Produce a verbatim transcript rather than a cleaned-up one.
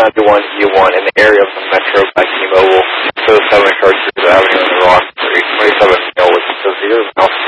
ninety-one E one in the area of the Metro by T-Mobile. So seven Chartiers Avenue in Roxbury, twenty-seven male with the zero now